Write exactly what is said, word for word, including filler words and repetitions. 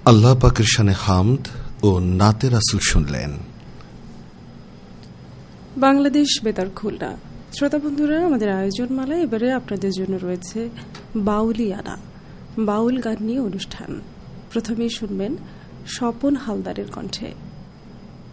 আল্লাহ পাকের শানে হামদ ও নাতে রাসূল শুনলেন। বাংলাদেশ বেতার খুলনা। শ্রোতা বন্ধুরা, আমাদের আয়োজন মালা এবারে আপনাদের জন্য রয়েছে বাউলিয়ানা, বাউল গান নিয়ে অনুষ্ঠান। প্রথমেই শুনবেন স্বপন হালদারের কণ্ঠে।